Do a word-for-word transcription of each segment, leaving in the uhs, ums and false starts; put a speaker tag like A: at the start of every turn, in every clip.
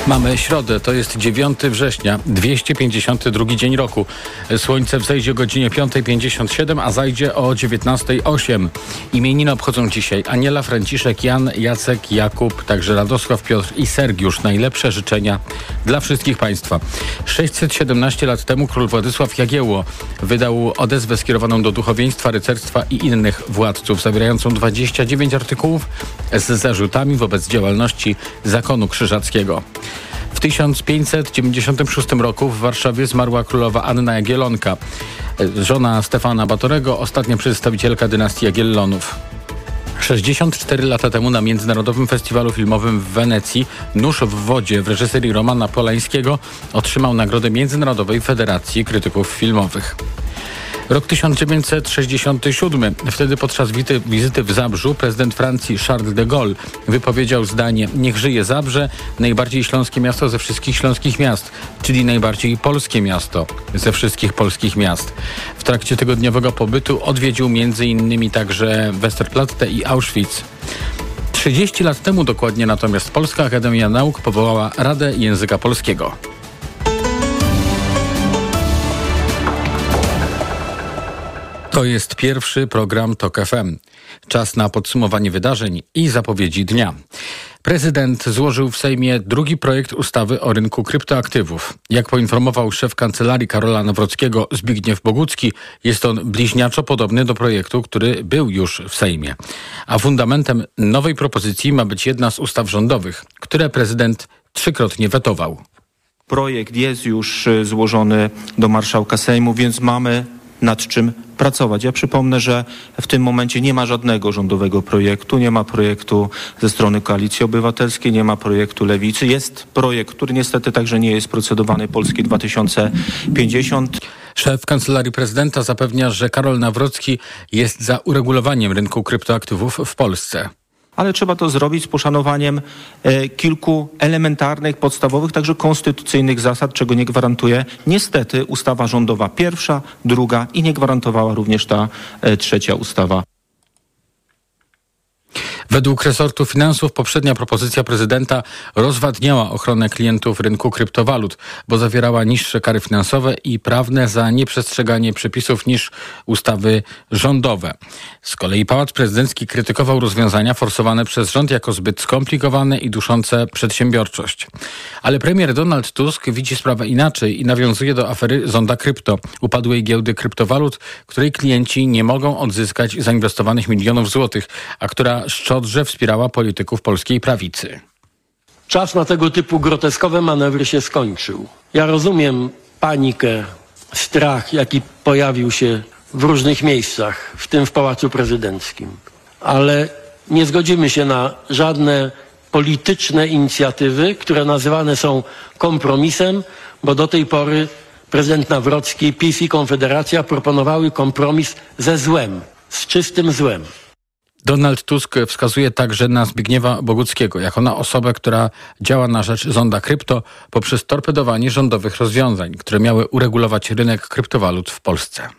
A: Mamy środę, to jest dziewiątego września, dwieście pięćdziesiąty drugi dzień roku. Słońce wzejdzie o godzinie piąta pięćdziesiąt siedem, a zajdzie o dziewiętnasta osiem. Imieniny obchodzą dzisiaj Aniela, Franciszek, Jan, Jacek, Jakub, także Radosław, Piotr i Sergiusz. Najlepsze życzenia dla wszystkich Państwa. sześćset siedemnaście lat temu król Władysław Jagiełło wydał odezwę skierowaną do duchowieństwa, rycerstwa i innych władców, zawierającą dwadzieścia dziewięć artykułów z zarzutami wobec działalności zakonu krzyżackiego. W tysiąc pięćset dziewięćdziesiątym szóstym roku w Warszawie zmarła królowa Anna Jagiellonka, żona Stefana Batorego, ostatnia przedstawicielka dynastii Jagiellonów. sześćdziesiąt cztery lata temu na Międzynarodowym Festiwalu Filmowym w Wenecji Nóż w wodzie w reżyserii Romana Polańskiego otrzymał nagrodę Międzynarodowej Federacji Krytyków Filmowych. Rok tysiąc dziewięćset sześćdziesiąty siódmy. Wtedy podczas wity, wizyty w Zabrzu prezydent Francji Charles de Gaulle wypowiedział zdanie: niech żyje Zabrze, najbardziej śląskie miasto ze wszystkich śląskich miast, czyli najbardziej polskie miasto ze wszystkich polskich miast. W trakcie tygodniowego pobytu odwiedził m.in. także Westerplatte i Auschwitz. trzydzieści lat temu dokładnie natomiast Polska Akademia Nauk powołała Radę Języka Polskiego. To jest pierwszy program TOK F M. Czas na podsumowanie wydarzeń i zapowiedzi dnia. Prezydent złożył w Sejmie drugi projekt ustawy o rynku kryptoaktywów. Jak poinformował szef kancelarii Karola Nawrockiego Zbigniew Bogucki, jest on bliźniaczo podobny do projektu, który był już w Sejmie. A fundamentem nowej propozycji ma być jedna z ustaw rządowych, które prezydent trzykrotnie wetował.
B: Projekt jest już złożony do marszałka Sejmu, więc mamy nad czym pracować. Ja przypomnę, że w tym momencie nie ma żadnego rządowego projektu, nie ma projektu ze strony Koalicji Obywatelskiej, nie ma projektu Lewicy. Jest projekt, który niestety także nie jest procedowany, Polski dwa tysiące pięćdziesiąt.
A: Szef Kancelarii Prezydenta zapewnia, że Karol Nawrocki jest za uregulowaniem rynku kryptoaktywów w Polsce.
B: Ale trzeba to zrobić z poszanowaniem e, kilku elementarnych, podstawowych, także konstytucyjnych zasad, czego nie gwarantuje niestety ustawa rządowa pierwsza, druga i nie gwarantowała również ta e, trzecia ustawa.
A: Według resortu finansów poprzednia propozycja prezydenta rozwadniała ochronę klientów rynku kryptowalut, bo zawierała niższe kary finansowe i prawne za nieprzestrzeganie przepisów niż ustawy rządowe. Z kolei Pałac Prezydencki krytykował rozwiązania forsowane przez rząd jako zbyt skomplikowane i duszące przedsiębiorczość. Ale premier Donald Tusk widzi sprawę inaczej i nawiązuje do afery Zonda Krypto, upadłej giełdy kryptowalut, której klienci nie mogą odzyskać zainwestowanych milionów złotych, a która szczodrze wspierała polityków polskiej prawicy.
C: Czas na tego typu groteskowe manewry się skończył. Ja rozumiem panikę, strach, jaki pojawił się w różnych miejscach, w tym w Pałacu Prezydenckim. Ale nie zgodzimy się na żadne polityczne inicjatywy, które nazywane są kompromisem, bo do tej pory prezydent Nawrocki, PiS i Konfederacja proponowały kompromis ze złem, z czystym złem.
A: Donald Tusk wskazuje także na Zbigniewa Boguckiego jako na osobę, która działa na rzecz Zonda Krypto poprzez torpedowanie rządowych rozwiązań, które miały uregulować rynek kryptowalut w Polsce.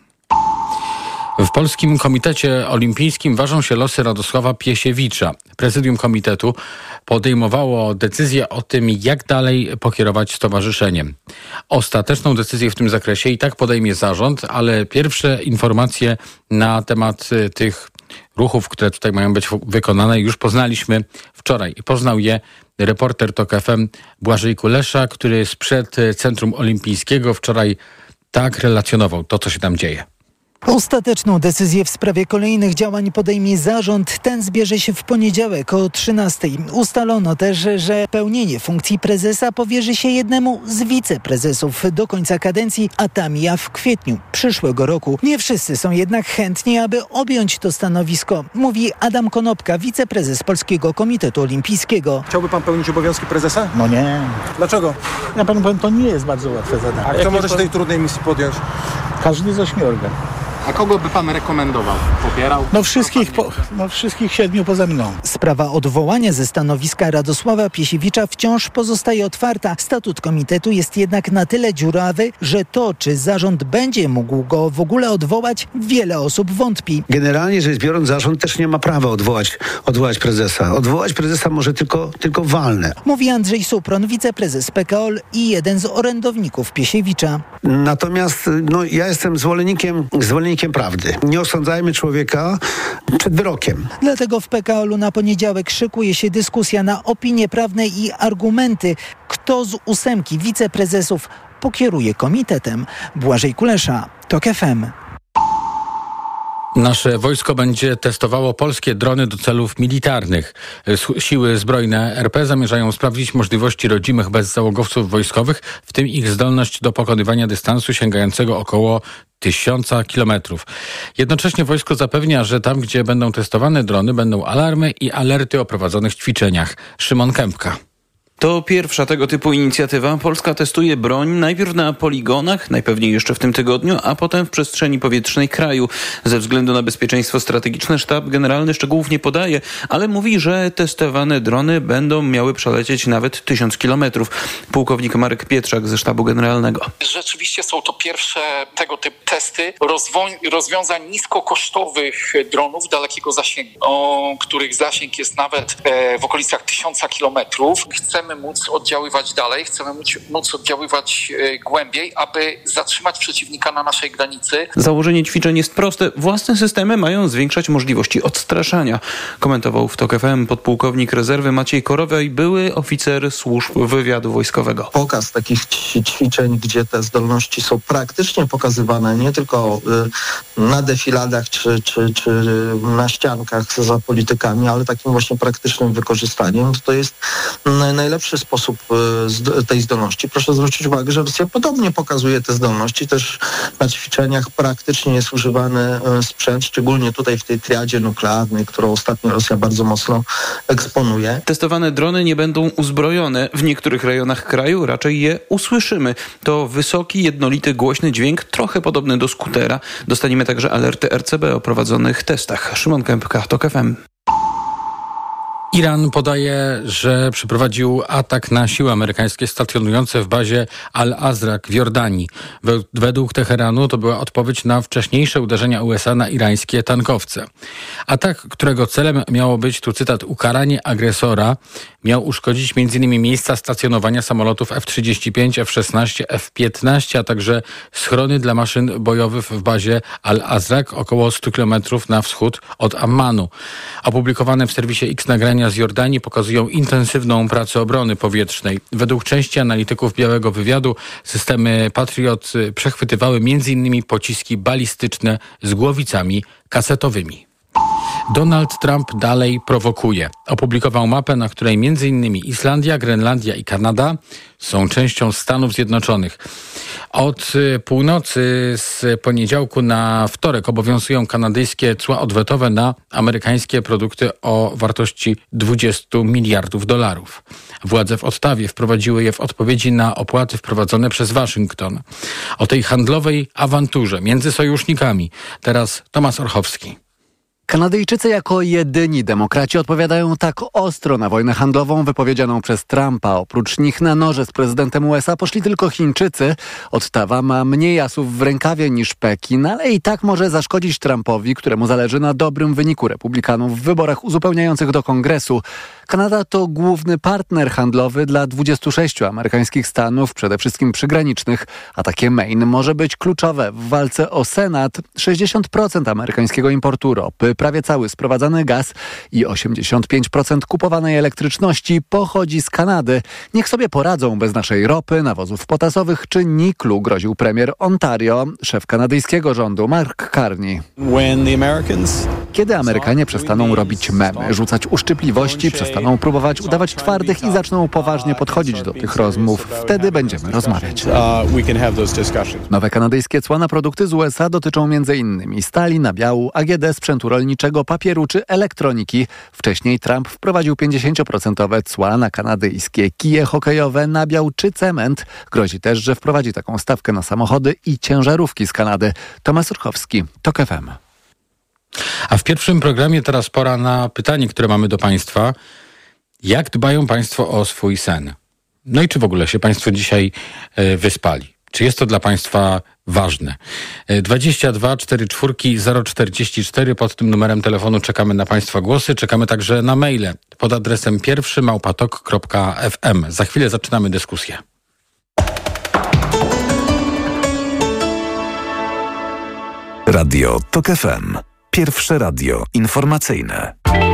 A: W Polskim Komitecie Olimpijskim ważą się losy Radosława Piesiewicza. Prezydium komitetu podejmowało decyzję o tym, jak dalej pokierować stowarzyszeniem. Ostateczną decyzję w tym zakresie i tak podejmie zarząd, ale pierwsze informacje na temat tych ruchów, które tutaj mają być wykonane, już poznaliśmy wczoraj. Poznał je reporter TOK F M Błażej Kulesza, który sprzed Centrum Olimpijskiego wczoraj tak relacjonował to, co się tam dzieje.
D: Ostateczną decyzję w sprawie kolejnych działań podejmie zarząd. Ten zbierze się w poniedziałek o trzynastej. Ustalono też, że pełnienie funkcji prezesa powierzy się jednemu z wiceprezesów do końca kadencji, a ta mija w kwietniu przyszłego roku. Nie wszyscy są jednak chętni, aby objąć to stanowisko, mówi Adam Konopka, wiceprezes Polskiego Komitetu Olimpijskiego.
E: Chciałby pan pełnić obowiązki prezesa?
F: No nie.
E: Dlaczego?
F: Ja panu powiem, to nie jest bardzo łatwe zadanie.
E: A kto może się tej trudnej misji podjąć?
F: Każdy z ośmiorga.
A: A kogo by pan rekomendował? Popierał?
E: No wszystkich, po, no wszystkich siedmiu poza mną.
D: Sprawa odwołania ze stanowiska Radosława Piesiewicza wciąż pozostaje otwarta. Statut komitetu jest jednak na tyle dziurawy, że to, czy zarząd będzie mógł go w ogóle odwołać, wiele osób wątpi.
F: Generalnie rzecz biorąc, zarząd też nie ma prawa odwołać, odwołać prezesa. Odwołać prezesa może tylko, tylko walne.
D: Mówi Andrzej Supron, wiceprezes P K O L i jeden z orędowników Piesiewicza.
F: Natomiast no, ja jestem zwolennikiem, zwolennikiem prawdy. Nie osądzajmy człowieka przed wyrokiem.
D: Dlatego w P K O L-u na poniedziałek szykuje się dyskusja na opinie prawne i argumenty. Kto z ósemki wiceprezesów pokieruje komitetem? Błażej Kulesza, TOK F M.
A: Nasze wojsko będzie testowało polskie drony do celów militarnych. Siły zbrojne R P zamierzają sprawdzić możliwości rodzimych bezzałogowców wojskowych, w tym ich zdolność do pokonywania dystansu sięgającego około tysiąca kilometrów. Jednocześnie wojsko zapewnia, że tam, gdzie będą testowane drony, będą alarmy i alerty o prowadzonych ćwiczeniach. Szymon Kępka.
G: To pierwsza tego typu inicjatywa. Polska testuje broń najpierw na poligonach, najpewniej jeszcze w tym tygodniu, a potem w przestrzeni powietrznej kraju. Ze względu na bezpieczeństwo strategiczne sztab generalny szczegółów nie podaje, ale mówi, że testowane drony będą miały przelecieć nawet tysiąc kilometrów. Pułkownik Marek Pietrzak ze sztabu generalnego.
H: Rzeczywiście są to pierwsze tego typu testy rozwo- rozwiązań niskokosztowych dronów dalekiego zasięgu, o których zasięg jest nawet e, w okolicach tysiąca kilometrów. Chcemy móc oddziaływać dalej, chcemy móc, móc oddziaływać e, głębiej, aby zatrzymać przeciwnika na naszej granicy.
G: Założenie ćwiczeń jest proste. Własne systemy mają zwiększać możliwości odstraszania. Komentował w TOK F M podpułkownik rezerwy Maciej Korowej, były oficer służb wywiadu wojskowego.
I: Pokaz takich ćwiczeń, gdzie te zdolności są praktycznie pokazywane, nie tylko na defiladach czy, czy, czy na ściankach za politykami, ale takim właśnie praktycznym wykorzystaniem, to jest najlepszy sposób tej zdolności. Proszę zwrócić uwagę, że Rosja podobnie pokazuje te zdolności. Też na ćwiczeniach praktycznie jest używany sprzęt, szczególnie tutaj w tej triadzie nuklearnej, którą ostatnio Rosja bardzo mocno eksponuje.
G: Testowane drony nie będą uzbrojone. W niektórych rejonach kraju raczej je usłyszymy. To wysoki, jednolity, głośny dźwięk, trochę podobny do skutera. Dostaniemy także alerty R C B o prowadzonych testach. Szymon Kępka, TOK F M.
A: Iran podaje, że przeprowadził atak na siły amerykańskie stacjonujące w bazie Al-Azraq w Jordanii. Według Teheranu to była odpowiedź na wcześniejsze uderzenia U S A na irańskie tankowce. Atak, którego celem miało być, tu cytat, ukaranie agresora, miał uszkodzić m.in. miejsca stacjonowania samolotów F trzydzieści pięć, F szesnaście, F piętnaście, a także schrony dla maszyn bojowych w bazie Al-Azraq około stu kilometrów na wschód od Ammanu. Opublikowane w serwisie X nagrania z Jordanii pokazują intensywną pracę obrony powietrznej. Według części analityków Białego Wywiadu systemy Patriot przechwytywały m.in. pociski balistyczne z głowicami kasetowymi. Donald Trump dalej prowokuje. Opublikował mapę, na której m.in. Islandia, Grenlandia i Kanada są częścią Stanów Zjednoczonych. Od północy z poniedziałku na wtorek obowiązują kanadyjskie cła odwetowe na amerykańskie produkty o wartości dwudziestu miliardów dolarów. Władze w Ottawie wprowadziły je w odpowiedzi na opłaty wprowadzone przez Waszyngton. O tej handlowej awanturze między sojusznikami teraz Tomasz Orchowski.
J: Kanadyjczycy jako jedyni demokraci odpowiadają tak ostro na wojnę handlową wypowiedzianą przez Trumpa. Oprócz nich na noże z prezydentem U S A poszli tylko Chińczycy. Ottawa ma mniej asów w rękawie niż Pekin, ale i tak może zaszkodzić Trumpowi, któremu zależy na dobrym wyniku republikanów w wyborach uzupełniających do Kongresu. Kanada to główny partner handlowy dla dwudziestu sześciu amerykańskich stanów, przede wszystkim przygranicznych, a takie Maine może być kluczowe w walce o Senat. sześćdziesiąt procent amerykańskiego importu ropy, prawie cały sprowadzany gaz i osiemdziesiąt pięć procent kupowanej elektryczności pochodzi z Kanady. Niech sobie poradzą bez naszej ropy, nawozów potasowych czy niklu, groził premier Ontario, szef kanadyjskiego rządu Mark Carney.
K: When the Americans
J: Kiedy Amerykanie przestaną robić memy, rzucać uszczypliwości, przestaną próbować udawać twardych i zaczną poważnie podchodzić do tych rozmów, wtedy będziemy rozmawiać. Nowe kanadyjskie cła na produkty z U S A dotyczą między innymi stali, nabiału, A G D, sprzętu rolniczego, papieru czy elektroniki. Wcześniej Trump wprowadził pięćdziesiąt procent cła na kanadyjskie kije hokejowe, nabiał czy cement. Grozi też, że wprowadzi taką stawkę na samochody i ciężarówki z Kanady. Tomasz Urchowski, TOK F M.
A: A w pierwszym programie teraz pora na pytanie, które mamy do Państwa. Jak dbają Państwo o swój sen? No i czy w ogóle się Państwo dzisiaj y, wyspali? Czy jest to dla Państwa ważne? dwadzieścia dwa czterdzieści cztery zero czterdzieści cztery pod tym numerem telefonu czekamy na Państwa głosy. Czekamy także na maile pod adresem pierwszy małpa tok kropka f m. Za chwilę zaczynamy dyskusję.
K: Radio TOK F M. Pierwsze radio informacyjne.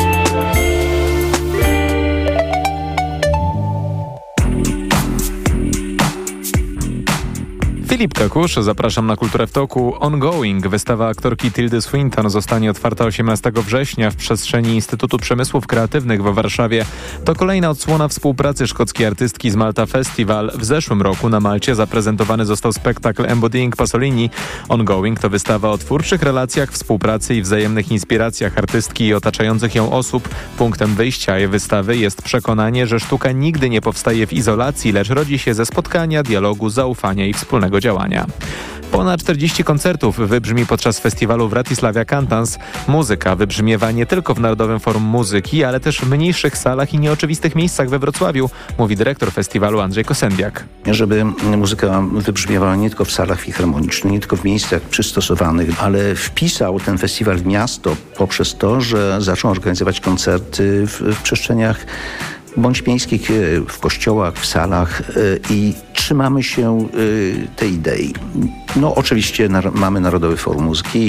L: Filip Kakusz, zapraszam na Kulturę w Toku. Ongoing, wystawa aktorki Tildy Swinton, zostanie otwarta osiemnastego września w przestrzeni Instytutu Przemysłów Kreatywnych w Warszawie. To kolejna odsłona współpracy szkockiej artystki z Malta Festival. W zeszłym roku na Malcie zaprezentowany został spektakl Embodying Pasolini. Ongoing to wystawa o twórczych relacjach, współpracy i wzajemnych inspiracjach artystki i otaczających ją osób. Punktem wyjścia jej wystawy jest przekonanie, że sztuka nigdy nie powstaje w izolacji, lecz rodzi się ze spotkania, dialogu, zaufania i wspólnego działania. Ponad czterdzieści koncertów wybrzmi podczas festiwalu w Wratysławia Cantans. Muzyka wybrzmiewa nie tylko w Narodowym Forum Muzyki, ale też w mniejszych salach i nieoczywistych miejscach we Wrocławiu, mówi dyrektor festiwalu Andrzej Kosendiak.
M: Żeby muzyka wybrzmiewała nie tylko w salach filharmonicznych, nie tylko w miejscach przystosowanych, ale wpisał ten festiwal w miasto poprzez to, że zaczął organizować koncerty w, w przestrzeniach bądź miejskich, w kościołach, w salach i trzymamy się tej idei. No oczywiście na, mamy Narodowy Forum Muzyki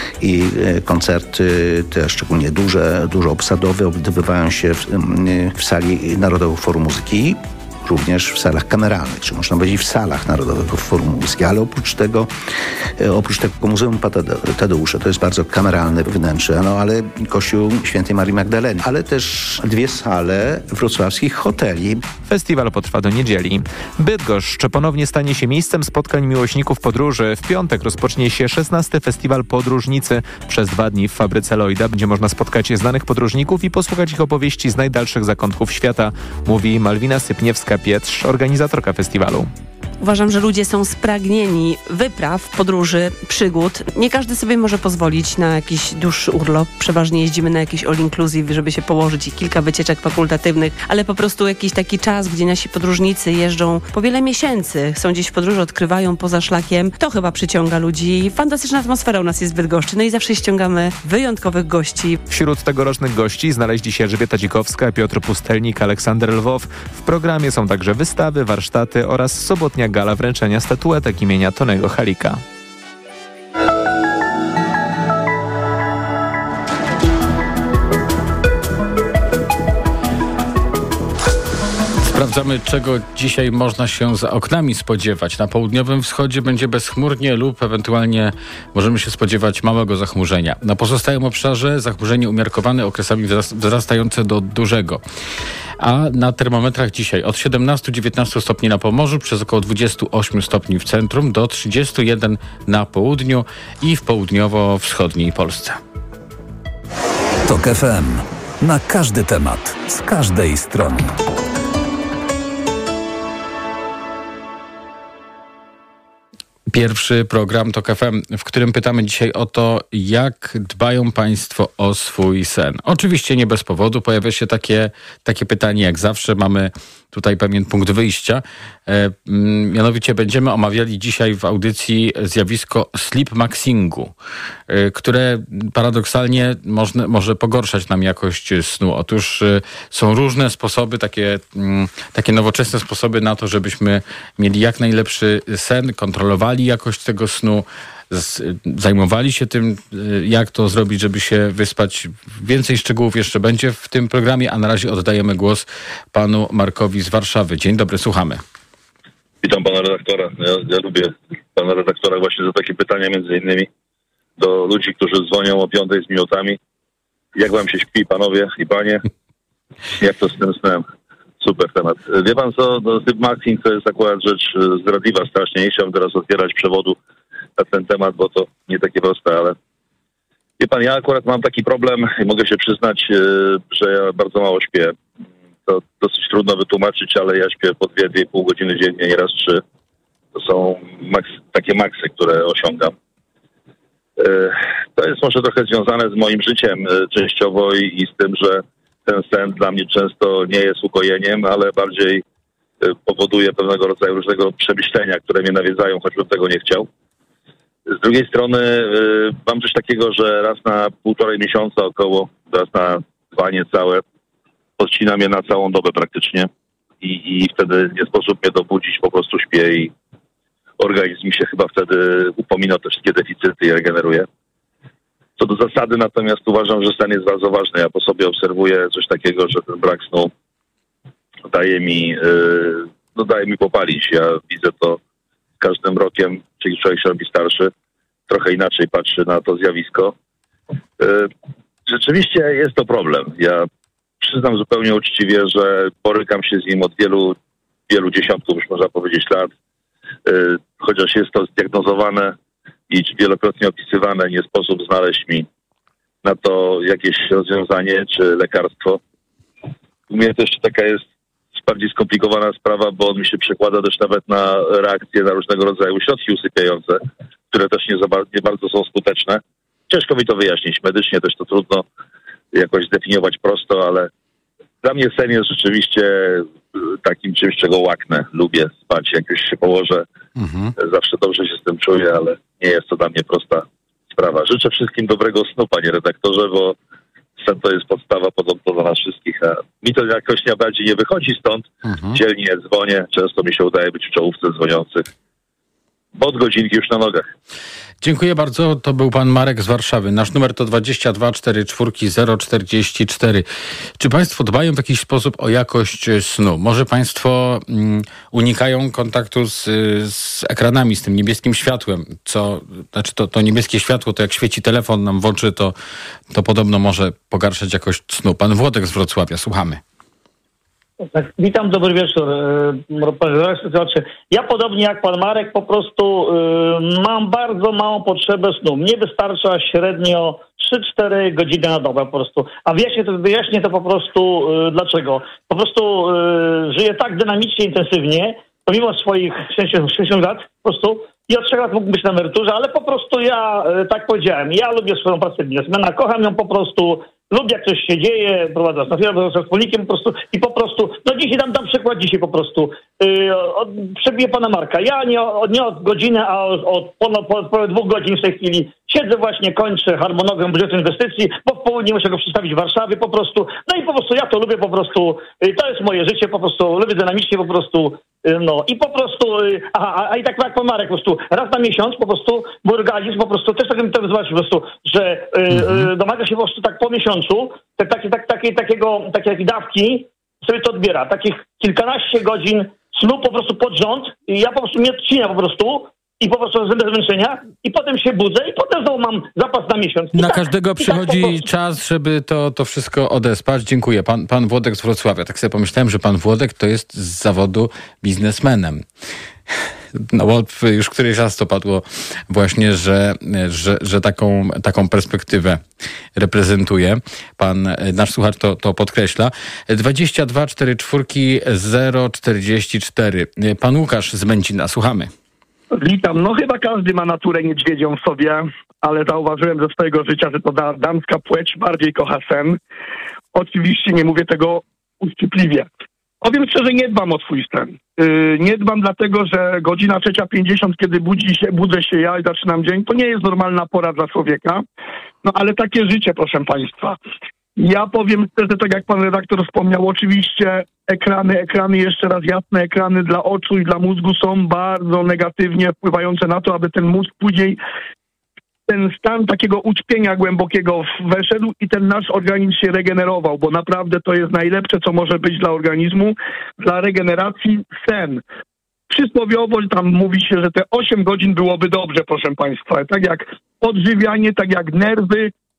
M: i koncerty te szczególnie duże, dużo obsadowe odbywają się w, w sali Narodowego Forum Muzyki. Również w salach kameralnych, czy można powiedzieć w salach Narodowego Forum Muzyki, ale oprócz tego, oprócz tego Muzeum Tadeusza, to jest bardzo kameralne wnętrze, no ale Kościół Świętej Marii Magdaleny, ale też dwie sale wrocławskich hoteli.
L: Festiwal potrwa do niedzieli. Bydgoszcz ponownie stanie się miejscem spotkań miłośników podróży. W piątek rozpocznie się szesnasty Festiwal Podróżnicy. Przez dwa dni w fabryce Lloyda będzie można spotkać znanych podróżników i posłuchać ich opowieści z najdalszych zakątków świata, mówi Malwina Sypniewska-Pietrz, organizatorka festiwalu.
N: Uważam, że ludzie są spragnieni wypraw, podróży, przygód. Nie każdy sobie może pozwolić na jakiś dłuższy urlop. Przeważnie jeździmy na jakiś all inclusive, żeby się położyć i kilka wycieczek fakultatywnych, ale po prostu jakiś taki czas, gdzie nasi podróżnicy jeżdżą po wiele miesięcy, są gdzieś w podróży, odkrywają poza szlakiem. To chyba przyciąga ludzi. Fantastyczna atmosfera u nas jest w Bydgoszczy. No i zawsze ściągamy wyjątkowych gości.
L: Wśród tegorocznych gości znaleźli się Elżbieta Dzikowska, Piotr Pustelnik, Aleksander Lwow. W programie są także wystawy, warsztaty oraz sobotnia gala wręczenia statuetek imienia Tonego Halika.
A: Sprawdzamy, czego dzisiaj można się za oknami spodziewać. Na południowym wschodzie będzie bezchmurnie lub ewentualnie możemy się spodziewać małego zachmurzenia. Na pozostałym obszarze zachmurzenie umiarkowane, okresami wzrastające do dużego. A na termometrach dzisiaj od siedemnastu do dziewiętnastu stopni na Pomorzu, przez około dwudziestu ośmiu stopni w centrum, do trzydziestu jeden na południu i w południowo-wschodniej Polsce.
K: TOK F M. Na każdy temat, z każdej strony.
A: Pierwszy program TOK F M, w którym pytamy dzisiaj o to, jak dbają Państwo o swój sen. Oczywiście nie bez powodu pojawia się takie, takie pytanie, jak zawsze. Mamy tutaj pewien punkt wyjścia. E, mianowicie będziemy omawiali dzisiaj w audycji zjawisko sleepmaxingu, e, które paradoksalnie można, może pogorszać nam jakość snu. Otóż e, są różne sposoby, takie, m, takie nowoczesne sposoby na to, żebyśmy mieli jak najlepszy sen, kontrolowali jakość tego snu, z, zajmowali się tym, jak to zrobić, żeby się wyspać. Więcej szczegółów jeszcze będzie w tym programie, a na razie oddajemy głos panu Markowi z Warszawy. Dzień dobry, słuchamy.
O: Witam pana redaktora. Ja, ja lubię pana redaktora właśnie za takie pytania między innymi do ludzi, którzy dzwonią o piątej z minutami Jak wam się śpi, panowie i panie? Jak to z tym snem? Super temat. Wie pan co, no, Maxing to jest akurat rzecz zdradliwa strasznie. Nie chciałbym teraz otwierać przewodu na ten temat, bo to nie takie proste, ale wie pan, ja akurat mam taki problem i mogę się przyznać, że ja bardzo mało śpię. To dosyć trudno wytłumaczyć, ale ja śpię po dwie, dwie i pół godziny dziennie, nieraz trzy. To są maks, takie maksy, które osiągam. To jest może trochę związane z moim życiem częściowo i, i z tym, że ten sen dla mnie często nie jest ukojeniem, ale bardziej powoduje pewnego rodzaju różnego przemyślenia, które mnie nawiedzają, choćbym tego nie chciał. Z drugiej strony mam coś takiego, że raz na półtorej miesiąca około, raz na dwa niecałe, podcina mnie na całą dobę praktycznie i, i wtedy nie sposób mnie dobudzić, po prostu śpię i organizm mi się chyba wtedy upomina o te wszystkie deficyty i regeneruje. Co do zasady natomiast uważam, że sen jest bardzo ważny. Ja po sobie obserwuję coś takiego, że ten brak snu daje mi, yy, no daje mi popalić. Ja widzę to z każdym rokiem, czyli człowiek się robi starszy, trochę inaczej patrzy na to zjawisko. Yy, rzeczywiście jest to problem. Ja przyznam zupełnie uczciwie, że borykam się z nim od wielu, wielu dziesiątków, już można powiedzieć, lat. Yy, chociaż jest to zdiagnozowane i wielokrotnie opisywane, nie sposób znaleźć mi na to jakieś rozwiązanie czy lekarstwo. U mnie też taka jest bardziej skomplikowana sprawa, bo on mi się przekłada też nawet na reakcje na różnego rodzaju środki usypiające, które też nie, za, nie bardzo są skuteczne. Ciężko mi to wyjaśnić. Medycznie też to trudno jakoś zdefiniować prosto, ale dla mnie sen jest rzeczywiście takim czymś, czego łaknę. Lubię spać, jak już się położę. Mhm. Zawsze dobrze się z tym czuję, ale nie jest to dla mnie prosta sprawa. Życzę wszystkim dobrego snu, panie redaktorze, bo sen to jest podstawa podobno dla nas wszystkich, a mi to jakoś najbardziej nie wychodzi stąd. Mhm. Dzielnie dzwonię, często mi się udaje być w czołówce dzwoniących. Bo od godzinki już na nogach.
A: Dziękuję bardzo. To był pan Marek z Warszawy. Nasz numer to dwadzieścia dwa czterdzieści cztery zero czterdzieści cztery. Czy państwo dbają w jakiś sposób o jakość snu? Może państwo um, unikają kontaktu z, z ekranami, z tym niebieskim światłem? Co, znaczy to, to niebieskie światło, to jak świeci telefon nam w oczy, to, to podobno może pogarszać jakość snu. Pan Włodek z Wrocławia, słuchamy.
P: Tak, witam, dobry wieczór. Ja podobnie jak pan Marek po prostu y, mam bardzo małą potrzebę snu. Mnie wystarcza średnio trzy cztery godziny na dobę po prostu. A wyjaśnię to, wyjaśnię to po prostu y, dlaczego. Po prostu y, żyję tak dynamicznie, intensywnie, pomimo swoich sześćdziesięciu lat po prostu i od trzech lat mógłbym być na emeryturze, ale po prostu ja, y, tak powiedziałem, ja lubię swoją pracę biznesmena, kocham ją po prostu. Lubię, jak coś się dzieje, prowadzę na firmę, z wspólnikiem po prostu i po prostu, no dzisiaj dam, dam przykład dzisiaj po prostu. Yy, od, przebiję pana Marka. Ja nie, od, nie od godziny, a od, od ponad, ponad dwóch godzin w tej chwili siedzę właśnie, kończę harmonogram budżetu inwestycji, bo w południe muszę go przedstawić w Warszawie po prostu. No i po prostu ja to lubię po prostu, yy, to jest moje życie po prostu, lubię dynamicznie po prostu, yy, no i po prostu, yy, aha, a, a i tak jak pan Marek po prostu, raz na miesiąc po prostu, bo organizm po prostu, też tak bym to wyzwać po prostu, że yy, mhm. yy, domaga się po prostu tak po miesiącu, tak, tak, tak, takiej, takiego, takiej dawki sobie to odbiera. Takich kilkanaście godzin snu po prostu pod rząd i ja po prostu mnie odcina po prostu i po prostu ze zmęczenia i potem się budzę i potem znowu mam zapas na miesiąc. I
A: na
P: tak,
A: każdego przychodzi tak czas, żeby to, to wszystko odespać. Dziękuję. Pan, pan Włodek z Wrocławia. Tak sobie pomyślałem, że pan Włodek to jest z zawodu biznesmenem. No bo już któryś raz to padło właśnie, że, że, że taką, taką perspektywę reprezentuje. Pan, nasz słuchacz to, to podkreśla. dwadzieścia dwa czterdzieści cztery zero czterdzieści cztery. Pan Łukasz z Męcina, słuchamy.
Q: Witam. No chyba każdy ma naturę niedźwiedzią w sobie, ale zauważyłem ze swojego życia, że to da, damska płeć bardziej kocha sen. Oczywiście nie mówię tego uszczypliwie. Powiem szczerze, nie dbam o swój sen. Yy, nie dbam dlatego, że godzina trzecia pięćdziesiąt, kiedy budzi się, budzę się ja i zaczynam dzień, to nie jest normalna pora dla człowieka. No ale takie życie, proszę państwa. Ja powiem szczerze, tak jak pan redaktor wspomniał, oczywiście ekrany, ekrany, jeszcze raz jasne, ekrany dla oczu i dla mózgu są bardzo negatywnie wpływające na to, aby ten mózg później ten stan takiego ućpienia głębokiego weszedł i ten nasz organizm się regenerował, bo naprawdę to jest najlepsze, co może być dla organizmu, dla regeneracji sen. Przysłowiowo tam mówi się, że te osiem godzin byłoby dobrze, proszę państwa. Tak jak odżywianie, tak jak nerwy,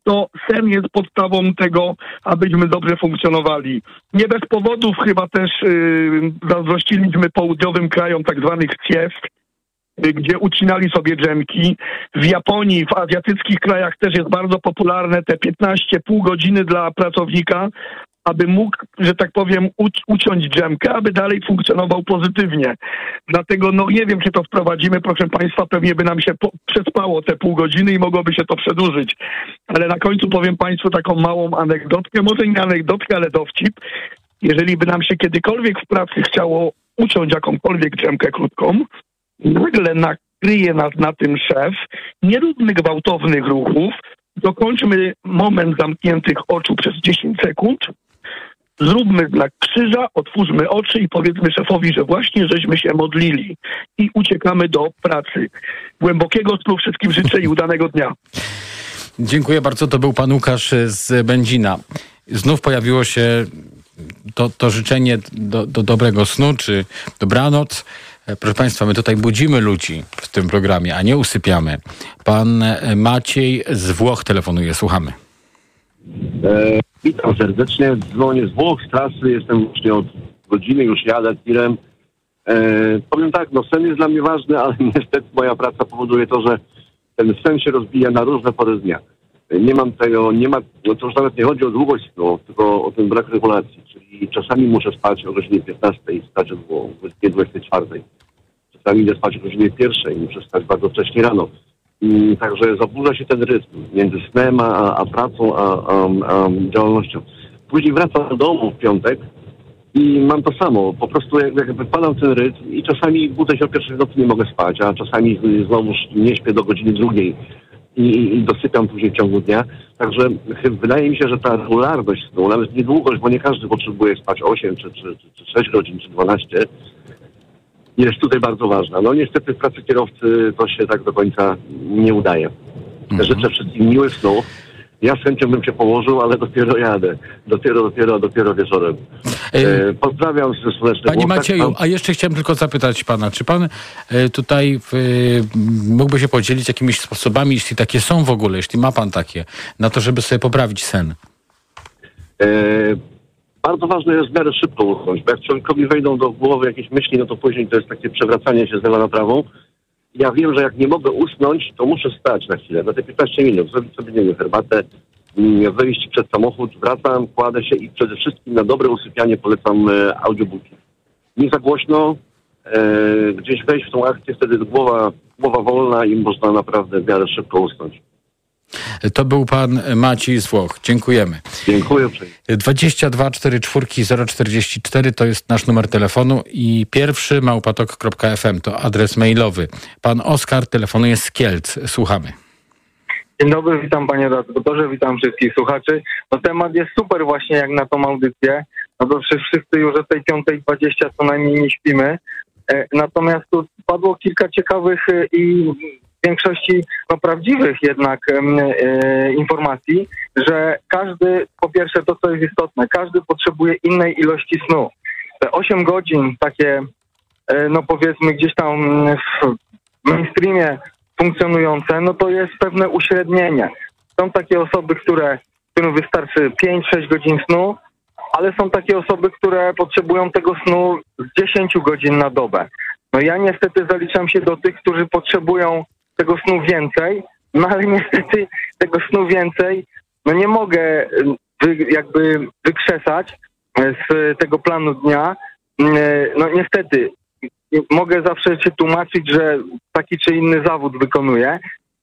Q: to sen jest podstawą tego, abyśmy dobrze funkcjonowali. Nie bez powodów chyba też yy, zazdrościliśmy południowym krajom tak zwanych siest, yy, gdzie ucinali sobie drzemki. W Japonii, w azjatyckich krajach też jest bardzo popularne te piętnaście pół godziny dla pracownika, aby mógł, że tak powiem, uci- uciąć drzemkę, aby dalej funkcjonował pozytywnie. Dlatego, no nie wiem, czy to wprowadzimy, proszę Państwa, pewnie by nam się po- przespało te pół godziny i mogłoby się to przedłużyć. Ale na końcu powiem Państwu taką małą anegdotkę, może nie anegdotkę, ale dowcip. Jeżeli by nam się kiedykolwiek w pracy chciało uciąć jakąkolwiek drzemkę krótką, nagle nakryje nas na tym szef, nie róbmy gwałtownych ruchów, dokończmy moment zamkniętych oczu przez dziesięć sekund, zróbmy znak krzyża, otwórzmy oczy i powiedzmy szefowi, że właśnie żeśmy się modlili i uciekamy do pracy. Głębokiego snu wszystkim życzę i udanego dnia.
A: Dziękuję bardzo. To był pan Łukasz z Będzina. Znów pojawiło się to, to życzenie do, do dobrego snu, czy dobranoc. Proszę Państwa, my tutaj budzimy ludzi w tym programie, a nie usypiamy. Pan Maciej z Włoch telefonuje. Słuchamy.
R: E, witam serdecznie. Dzwonię z Włoch, z trasy. Jestem właśnie od godziny, już jadę tirem. E, powiem tak, no sen jest dla mnie ważny, ale niestety moja praca powoduje to, że ten sen się rozbija na różne pory dnia. Nie mam tego, nie ma, no to już nawet nie chodzi o długość snu, tylko o ten brak regulacji. Czyli czasami muszę spać o godzinie piętnastej, stać o godzinie dwudziestej czwartej. Czasami idę spać o godzinie pierwszej, muszę stać bardzo wcześnie rano. I także zaburza się ten rytm między snem a, a pracą, a, a, a działalnością. Później wracam do domu w piątek i mam to samo. Po prostu jakby wypadam ten rytm i czasami budzę się o pierwszej w nocy, nie mogę spać, a czasami znowu nie śpię do godziny drugiej i, i dosypiam później w ciągu dnia. Także wydaje mi się, że ta regularność snu, nawet nie długość, bo nie każdy potrzebuje spać osiem, czy, czy, czy, czy sześć godzin, czy dwanaście, jest tutaj bardzo ważna. No niestety w pracy kierowcy to się tak do końca nie udaje. Mhm. Życzę wszystkim miłych snów. Ja z chęcią bym się położył, ale dopiero jadę. Dopiero, dopiero, dopiero wieczorem. E, pozdrawiam ze słonecznego.
A: Panie Macieju, a jeszcze chciałem tylko zapytać pana, czy pan e, tutaj e, mógłby się podzielić jakimiś sposobami, jeśli takie są w ogóle, jeśli ma pan takie, na to, żeby sobie poprawić sen?
R: E, bardzo ważne jest w miarę szybko usnąć, bo jak człowiekowi wejdą do głowy jakieś myśli, no to później to jest takie przewracanie się z lewa na prawą. Ja wiem, że jak nie mogę usnąć, to muszę stać na chwilę, na te piętnaście minut, zrobić sobie, nie wiem, herbatę, wyjść przed samochód, wracam, kładę się i przede wszystkim na dobre usypianie polecam e, audiobooki. Nie za głośno, e, gdzieś wejść w tą akcję, wtedy głowa, głowa wolna i można naprawdę w miarę szybko usnąć.
A: To był pan Maciej z Włoch. Dziękujemy.
R: Dziękuję.
A: dwadzieścia dwa czterdzieści cztery zero czterdzieści cztery to jest nasz numer telefonu i pierwszy małpatok kropka f m to adres mailowy. Pan Oskar telefonuje z Kielc. Słuchamy.
S: Dzień dobry, witam panie redaktorze, witam wszystkich słuchaczy. No temat jest super właśnie jak na tą audycję. No to wszyscy już o tej piątej dwadzieścia co najmniej nie śpimy. E, natomiast tu padło kilka ciekawych e, i w większości no, prawdziwych jednak e, informacji, że każdy, po pierwsze to co jest istotne, każdy potrzebuje innej ilości snu. Te osiem godzin takie, e, no powiedzmy gdzieś tam w mainstreamie funkcjonujące, no to jest pewne uśrednienie. Są takie osoby, które, którym wystarczy pięć sześć godzin snu, ale są takie osoby, które potrzebują tego snu z dziesięć godzin na dobę. No ja niestety zaliczam się do tych, którzy potrzebują tego snu więcej, no ale niestety tego snu więcej, no nie mogę wy, jakby wykrzesać z tego planu dnia. No niestety mogę zawsze się tłumaczyć, że taki czy inny zawód wykonuję,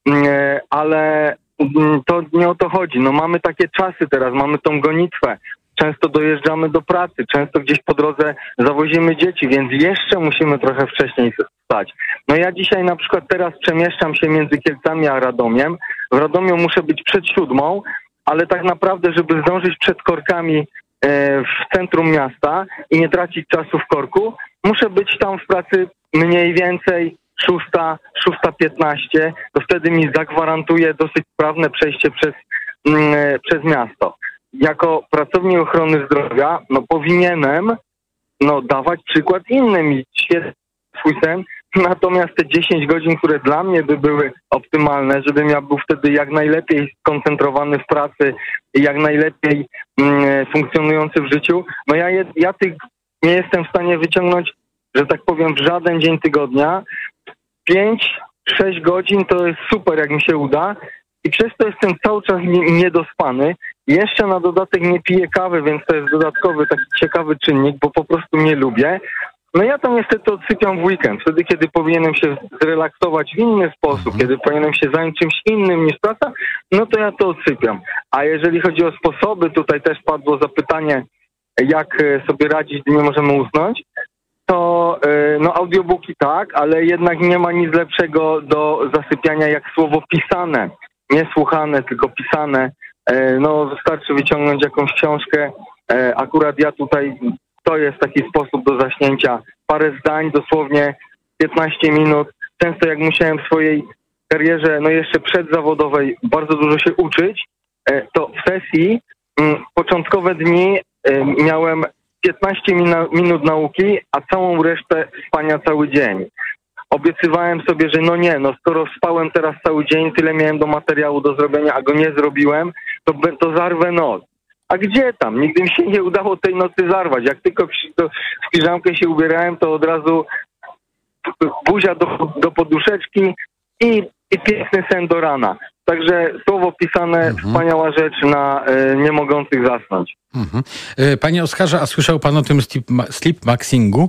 S: ale to nie o to chodzi. No mamy takie czasy teraz, mamy tą gonitwę. Często dojeżdżamy do pracy, często gdzieś po drodze zawozimy dzieci, więc jeszcze musimy trochę wcześniej wstać. No ja dzisiaj na przykład teraz przemieszczam się między Kielcami a Radomiem. W Radomiu muszę być przed siódmą, ale tak naprawdę, żeby zdążyć przed korkami w centrum miasta i nie tracić czasu w korku, muszę być tam w pracy mniej więcej szósta, szósta piętnaście, to wtedy mi zagwarantuje dosyć sprawne przejście przez, mm, przez miasto. Jako pracownik ochrony zdrowia, no powinienem no, dawać przykład innym i świetnie swój sen Natomiast te dziesięć godzin, które dla mnie by były optymalne, żebym ja był wtedy jak najlepiej skoncentrowany w pracy i jak najlepiej mm, funkcjonujący w życiu, no ja, je, ja tych nie jestem w stanie wyciągnąć, że tak powiem, w żaden dzień tygodnia. Pięć, sześć godzin to jest super, jak mi się uda. I przez to jestem cały czas niedospany. Jeszcze na dodatek nie piję kawy, więc to jest dodatkowy taki ciekawy czynnik, bo po prostu nie lubię. No ja tam niestety odsypiam w weekend, wtedy kiedy powinienem się zrelaksować w inny sposób, kiedy powinienem się zająć czymś innym niż praca, no to ja to odsypiam. A jeżeli chodzi o sposoby, tutaj też padło zapytanie, jak sobie radzić, gdy nie możemy usnąć, to no audiobooki tak, ale jednak nie ma nic lepszego do zasypiania jak słowo pisane. Nie słuchane, tylko pisane. No wystarczy wyciągnąć jakąś książkę. Akurat ja tutaj, to jest taki sposób do zaśnięcia. Parę zdań, dosłownie piętnaście minut. Często jak musiałem w swojej karierze, no jeszcze przedzawodowej, bardzo dużo się uczyć, to w sesji początkowe dni miałem piętnaście minut nauki, a całą resztę spania cały dzień. Obiecywałem sobie, że no nie, no skoro spałem teraz cały dzień, tyle miałem do materiału do zrobienia, a go nie zrobiłem, to, to zarwę noc. A gdzie tam? Nigdy mi się nie udało tej nocy zarwać. Jak tylko w piżamkę się ubierałem, to od razu buzia do, do poduszeczki i, i piękny sen do rana. Także słowo pisane, mhm. wspaniała rzecz na y, niemogących zasnąć.
A: Mhm. Panie Oskarze, a słyszał pan o tym sleep, sleep maxingu?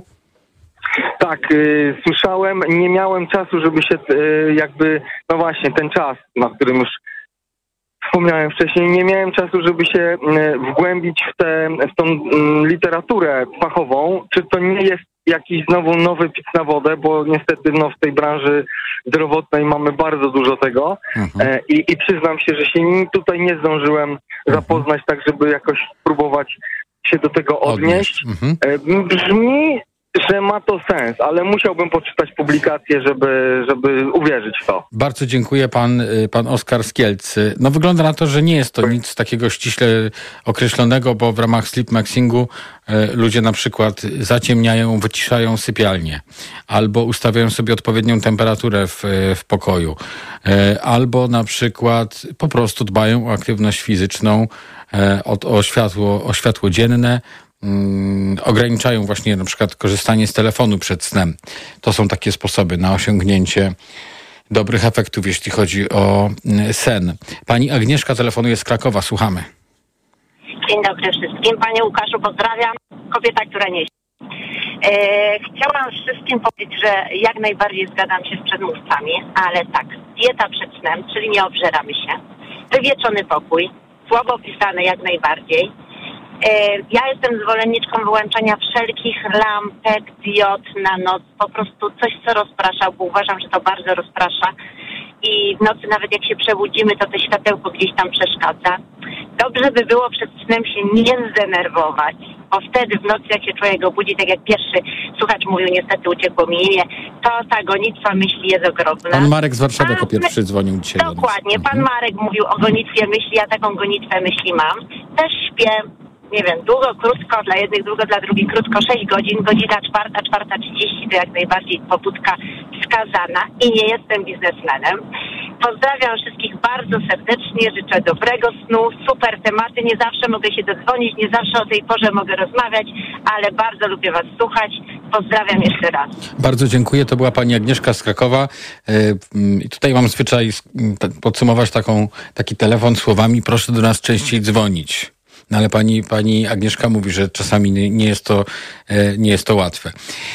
S: Tak, y, słyszałem, nie miałem czasu, żeby się y, jakby, no właśnie, ten czas, na którym już wspomniałem wcześniej, nie miałem czasu, żeby się y, wgłębić w, tę w tą y, literaturę fachową. Czy to nie jest jakiś znowu nowy pic na wodę, bo niestety no, w tej branży zdrowotnej mamy bardzo dużo tego. Mhm. E, i, I przyznam się, że się tutaj nie zdążyłem mhm. zapoznać, tak żeby jakoś próbować się do tego odnieść. odnieść. Mhm. E, brzmi, że ma to sens, ale musiałbym poczytać publikację, żeby, żeby uwierzyć w to.
A: Bardzo dziękuję, pan, pan Oskar z Kielc. No wygląda na to, że nie jest to nic takiego ściśle określonego, bo w ramach sleep maxingu e, ludzie na przykład zaciemniają, wyciszają sypialnię, albo ustawiają sobie odpowiednią temperaturę w, w pokoju, e, albo na przykład po prostu dbają o aktywność fizyczną, e, o, o, światło, o światło dzienne, ograniczają właśnie na przykład korzystanie z telefonu przed snem. To są takie sposoby na osiągnięcie dobrych efektów, jeśli chodzi o sen. Pani Agnieszka telefonuje z Krakowa. Słuchamy.
T: Dzień dobry wszystkim. Panie Łukaszu, pozdrawiam. Kobieta, która nie śpi. E, chciałam wszystkim powiedzieć, że jak najbardziej zgadzam się z przedmówcami, ale tak, dieta przed snem, czyli nie obżeramy się. Wywieczony pokój, słabo pisane jak najbardziej. Ja jestem zwolenniczką wyłączania wszelkich lampek, diod na noc, po prostu coś, co rozprasza, bo uważam, że to bardzo rozprasza i w nocy nawet jak się przebudzimy, to to światełko gdzieś tam przeszkadza. Dobrze by było przed snem się nie zdenerwować, bo wtedy w nocy, jak się człowiek obudzi, tak jak pierwszy słuchacz mówił, niestety uciekło mi imię, to ta gonitwa myśli jest ogromna.
A: Pan Marek z Warszawy jako pierwszy dzwonił dzisiaj.
T: Dokładnie, pan Marek mówił o gonitwie myśli, ja taką gonitwę myśli mam. Też śpię. Nie wiem, długo, krótko, dla jednych długo, dla drugich krótko, sześć godzin, godzina czwarta, czwarta trzydzieści to jak najbardziej pobudka wskazana i nie jestem biznesmenem. Pozdrawiam wszystkich bardzo serdecznie, życzę dobrego snu, super tematy, nie zawsze mogę się dodzwonić, nie zawsze o tej porze mogę rozmawiać, ale bardzo lubię was słuchać. Pozdrawiam jeszcze raz.
A: Bardzo dziękuję, to była pani Agnieszka z Krakowa. I tutaj mam zwyczaj podsumować taką, taki telefon słowami, proszę do nas częściej dzwonić. No ale pani, pani Agnieszka mówi, że czasami nie jest to, nie jest to łatwe.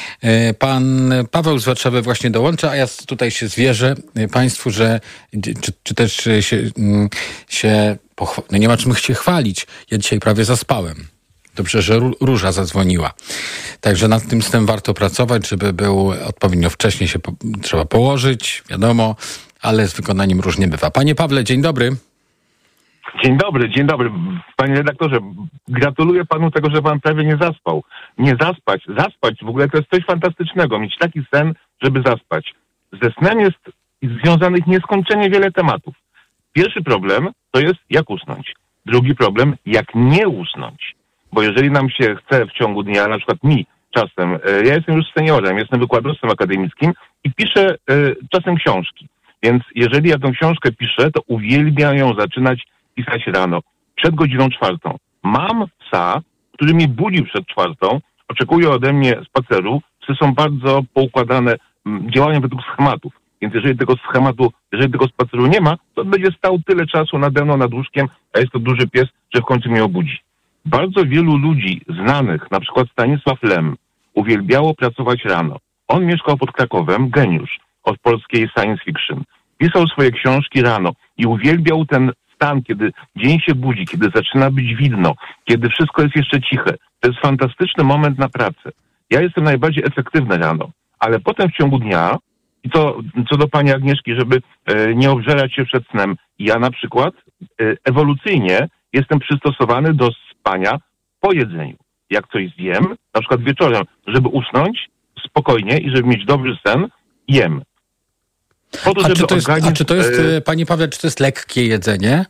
A: Pan Paweł z Warszawy właśnie dołącza, a ja tutaj się zwierzę państwu, że czy, czy też się, się pochwa- no nie ma czym się chwalić. Ja dzisiaj prawie zaspałem. Dobrze, że Róża zadzwoniła. Także nad tym snem warto pracować, żeby był odpowiednio wcześnie się po, trzeba położyć, wiadomo, ale z wykonaniem różnie bywa. Panie Pawle, dzień dobry.
U: Dzień dobry, dzień dobry. Panie redaktorze, gratuluję panu tego, że pan prawie nie zaspał. Nie zaspać, zaspać w ogóle to jest coś fantastycznego. Mieć taki sen, żeby zaspać. Ze snem jest związanych nieskończenie wiele tematów. Pierwszy problem to jest jak usnąć. Drugi problem, jak nie usnąć. Bo jeżeli nam się chce w ciągu dnia, na przykład mi czasem, ja jestem już seniorem, jestem wykładowcą akademickim I piszę y, czasem książki. Więc jeżeli ja tę książkę piszę, to uwielbiam ją zaczynać pisać rano, przed godziną czwartą. Mam psa, który mnie budzi przed czwartą, oczekuje ode mnie spaceru. Psy są bardzo poukładane, m, działają według schematów. Więc jeżeli tego schematu, jeżeli tego spaceru nie ma, to będzie stał tyle czasu nade mną nad łóżkiem, a jest to duży pies, że w końcu mnie obudzi. Bardzo wielu ludzi znanych, na przykład Stanisław Lem, uwielbiało pracować rano. On mieszkał pod Krakowem, geniusz od polskiej science fiction. Pisał swoje książki rano i uwielbiał ten stan, kiedy dzień się budzi, kiedy zaczyna być widno, kiedy wszystko jest jeszcze ciche. To jest fantastyczny moment na pracę. Ja jestem najbardziej efektywny rano, ale potem w ciągu dnia, i to co do pani Agnieszki, żeby e, nie obżerać się przed snem, ja na przykład e, ewolucyjnie jestem przystosowany do spania po jedzeniu. Jak coś zjem, na przykład wieczorem, żeby usnąć spokojnie i żeby mieć dobry sen, jem. Po to,
A: a,
U: żeby
A: czy to jest,
U: organizm,
A: a czy to jest,
U: e,
A: panie Pawle, czy to jest lekkie jedzenie?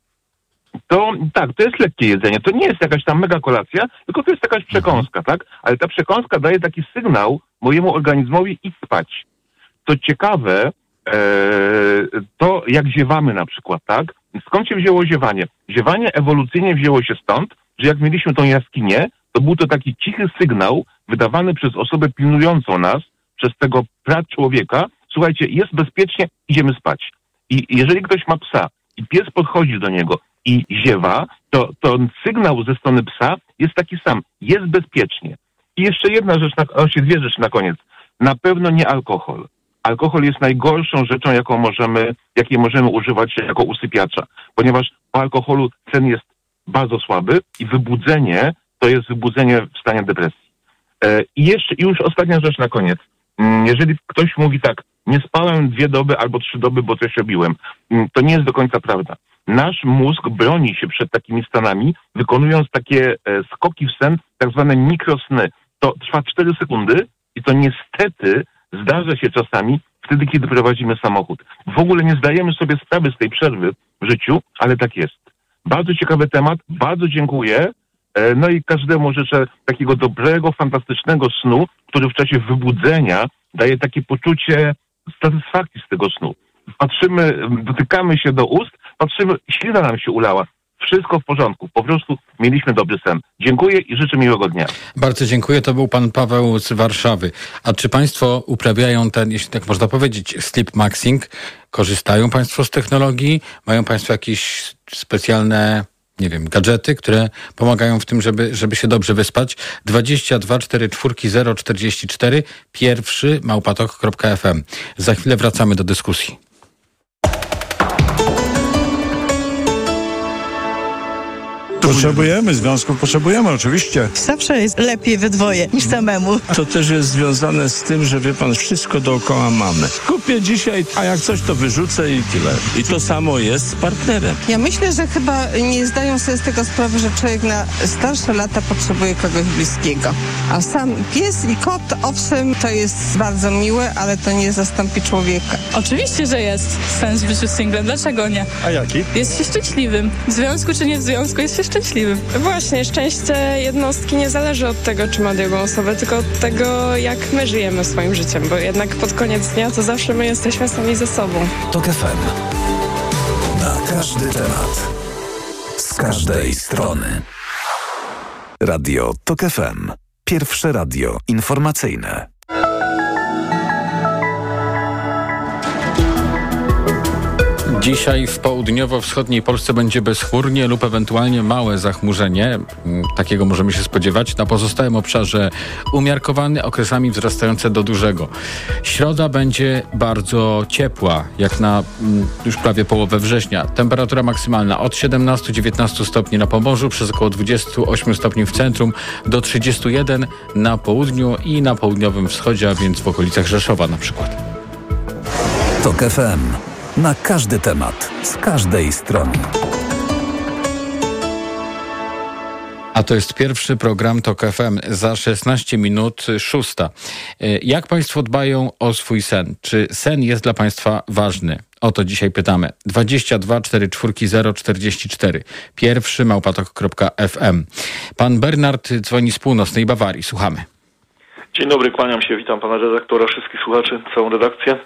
U: To tak, to jest lekkie jedzenie. To nie jest jakaś tam mega kolacja, tylko to jest jakaś przekąska, tak? Ale ta przekąska daje taki sygnał mojemu organizmowi idź spać. Co ciekawe, e, to jak ziewamy na przykład, tak? Skąd się wzięło ziewanie? Ziewanie ewolucyjnie wzięło się stąd, że jak mieliśmy tą jaskinię, to był to taki cichy sygnał wydawany przez osobę pilnującą nas, przez tego praczłowieka. Słuchajcie, jest bezpiecznie, idziemy spać. I jeżeli ktoś ma psa i pies podchodzi do niego i ziewa, to, to sygnał ze strony psa jest taki sam. Jest bezpiecznie. I jeszcze jedna rzecz, na, o, się dwie rzeczy na koniec. Na pewno nie alkohol. Alkohol jest najgorszą rzeczą, jaką możemy, jakiej możemy używać jako usypiacza. Ponieważ po alkoholu sen jest bardzo słaby i wybudzenie to jest wybudzenie w stanie depresji. E, I jeszcze, i już ostatnia rzecz na koniec. Jeżeli ktoś mówi tak, nie spałem dwie doby albo trzy doby, bo coś robiłem, to nie jest do końca prawda. Nasz mózg broni się przed takimi stanami, wykonując takie e, skoki w sen, tak zwane mikrosny. To trwa cztery sekundy i to niestety zdarza się czasami wtedy, kiedy prowadzimy samochód. W ogóle nie zdajemy sobie sprawy z tej przerwy w życiu, ale tak jest. Bardzo ciekawy temat, bardzo dziękuję. E, no i każdemu życzę takiego dobrego, fantastycznego snu, który w czasie wybudzenia daje takie poczucie satysfakcji z tego snu. Patrzymy, dotykamy się do ust, patrzymy, ślina nam się ulała. Wszystko w porządku. Po prostu mieliśmy dobry sen. Dziękuję i życzę miłego dnia.
A: Bardzo dziękuję. To był pan Paweł z Warszawy. A czy państwo uprawiają ten, jeśli tak można powiedzieć, sleep maxing? Korzystają państwo z technologii? Mają państwo jakieś specjalne, nie wiem, gadżety, które pomagają w tym, żeby, żeby się dobrze wyspać? dwadzieścia dwa czterdzieści cztery zero czterdzieści cztery, pierwszy małpatok kropka f m. Za chwilę wracamy do dyskusji.
B: Potrzebujemy, związków potrzebujemy, oczywiście.
V: Zawsze jest lepiej we dwoje niż samemu.
B: To też jest związane z tym, że wie pan, wszystko dookoła mamy. Kupię dzisiaj, a jak coś to wyrzucę i tyle. I to samo jest z partnerem.
V: Ja myślę, że chyba nie zdają sobie z tego sprawy, że człowiek na starsze lata potrzebuje kogoś bliskiego. A sam pies i kot, owszem, to jest bardzo miłe, ale to nie zastąpi człowieka.
W: Oczywiście, że jest sens w życiu singlem. Dlaczego nie?
B: A jaki?
W: Jest się szczęśliwym. W związku czy nie w związku, jest się szczęśliwym.
X: Właśnie, szczęście jednostki nie zależy od tego, czy ma drugą osobę, tylko od tego, jak my żyjemy swoim życiem, bo jednak pod koniec dnia to zawsze my jesteśmy sami ze sobą.
K: TOK F M. Na każdy temat. Z każdej strony. Radio TOK F M. Pierwsze radio informacyjne.
A: Dzisiaj w południowo-wschodniej Polsce będzie bezchmurnie lub ewentualnie małe zachmurzenie. Takiego możemy się spodziewać. Na pozostałym obszarze umiarkowany, okresami wzrastające do dużego. Środa będzie bardzo ciepła, jak na już prawie połowę września. Temperatura maksymalna od siedemnastu do dziewiętnastu stopni na Pomorzu, przez około dwudziestu ośmiu stopni w centrum, do trzydziestu jeden na południu i na południowym wschodzie, a więc w okolicach Rzeszowa na przykład.
K: TOK F M. Na każdy temat, z każdej strony.
A: A to jest pierwszy program TOK F M. Za szesnaście minut szósta. Jak państwo dbają o swój sen? Czy sen jest dla państwa ważny? O to dzisiaj pytamy. dwadzieścia dwa czterdzieści cztery zero czterdzieści cztery. Pierwszy małpatok kropka f m. Pan Bernard dzwoni z północnej Bawarii. Słuchamy.
C: Dzień dobry, kłaniam się, witam pana redaktora, wszystkich słuchaczy, całą redakcję.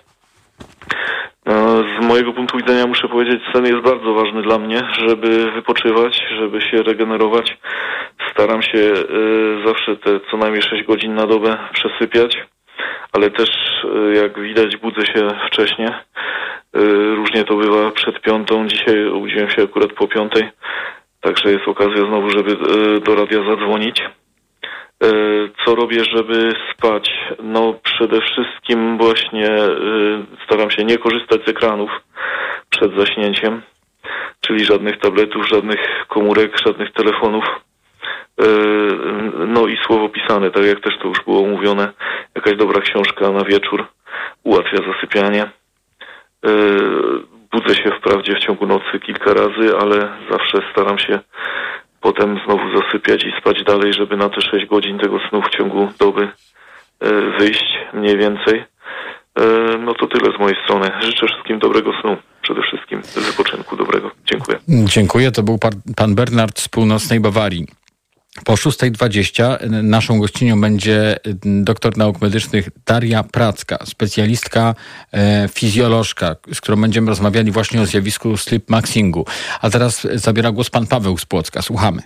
C: Z mojego punktu widzenia muszę powiedzieć, sen jest bardzo ważny dla mnie, żeby wypoczywać, żeby się regenerować. Staram się y, zawsze te co najmniej sześć godzin na dobę przesypiać, ale też y, jak widać budzę się wcześnie. Y, różnie to bywa przed piątą, dzisiaj obudziłem się akurat po piątej, także jest okazja znowu, żeby y, do radia zadzwonić. Co robię, żeby spać? No przede wszystkim właśnie y, staram się nie korzystać z ekranów przed zaśnięciem, czyli żadnych tabletów, żadnych komórek, żadnych telefonów. Y, no i słowo pisane, tak jak też to już było mówione, jakaś dobra książka na wieczór ułatwia zasypianie. Y, budzę się wprawdzie w ciągu nocy kilka razy, ale zawsze staram się potem znowu zasypiać i spać dalej, żeby na te sześć godzin tego snu w ciągu doby e, wyjść mniej więcej. E, no to tyle z mojej strony. Życzę wszystkim dobrego snu. Przede wszystkim wypoczynku dobrego. Dziękuję.
A: Dziękuję. To był pan, pan Bernard z północnej Bawarii. Po szóstej dwadzieścia naszą gościnią będzie doktor nauk medycznych Daria Pracka, specjalistka, e, fizjolożka, z którą będziemy rozmawiali właśnie o zjawisku sleepmaxingu. A teraz zabiera głos pan Paweł z Płocka. Słuchamy.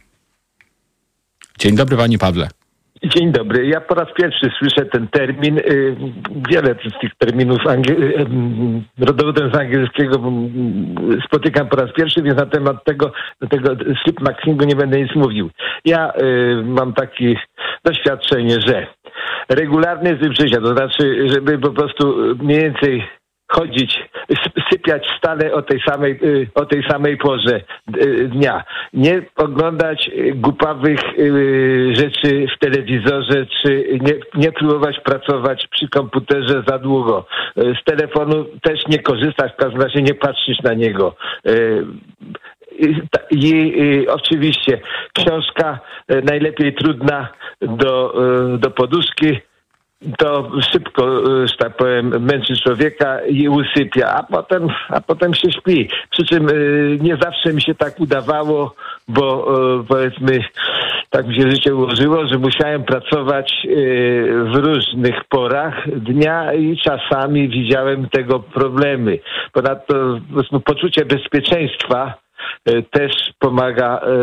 A: Dzień dobry, panie Pawle.
D: Dzień dobry. Ja po raz pierwszy słyszę ten termin. Wiele z tych terminów angiel- rodowodem z angielskiego spotykam po raz pierwszy, więc na temat tego, tego sleepmaxingu nie będę nic mówił. Ja y, mam takie doświadczenie, że regularny tryb życia, to znaczy, żeby po prostu mniej więcej chodzić, sypiać stale o tej samej, o tej samej porze dnia. Nie oglądać głupawych rzeczy w telewizorze, czy nie, nie próbować pracować przy komputerze za długo. Z telefonu też nie korzystać, w każdym razie nie patrzeć na niego. I, i, i oczywiście książka najlepiej trudna do, do poduszki, to szybko, że tak powiem, męczy człowieka i usypia, a potem, a potem się śpi. Przy czym nie zawsze mi się tak udawało, bo powiedzmy, tak mi się życie ułożyło, że musiałem pracować w różnych porach dnia i czasami widziałem tego problemy. Ponadto powiedzmy, poczucie bezpieczeństwa też pomaga e,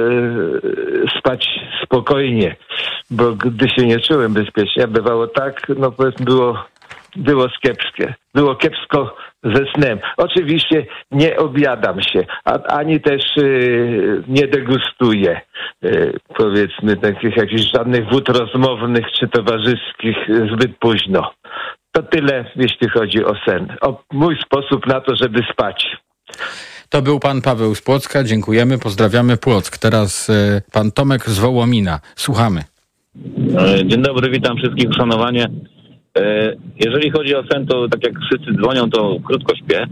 D: spać spokojnie, bo gdy się nie czułem bezpiecznie, bywało tak, no powiedzmy było, było kiepskie, było kiepsko ze snem. Oczywiście nie objadam się, a, ani też e, nie degustuję e, powiedzmy takich jakichś żadnych wód rozmownych czy towarzyskich zbyt późno. To tyle, jeśli chodzi o sen. O mój sposób na to, żeby spać.
A: To był pan Paweł z Płocka. Dziękujemy, pozdrawiamy Płock. Teraz y, pan Tomek z Wołomina. Słuchamy.
E: Dzień dobry, witam wszystkich, uszanowanie. Jeżeli chodzi o sen, to tak jak wszyscy dzwonią, to krótko śpię.